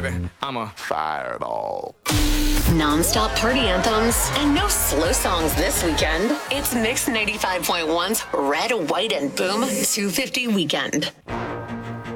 baby. I'm a fireball. Non-stop party anthems and no slow songs this weekend. It's Mix 95.1's Red, White, and Boom 250 Weekend.